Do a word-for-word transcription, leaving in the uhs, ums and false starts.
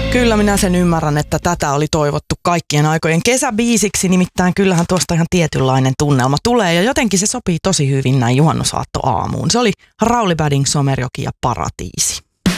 Kyllä minä sen ymmärrän, että tätä oli toivottu kaikkien aikojen kesäbiisiksi, nimittäin kyllähän tuosta ihan tietynlainen tunnelma tulee ja jotenkin se sopii tosi hyvin näin juhannusaattoaamuun. Se oli Rauli Bading, Somerjoki ja Paratiisi.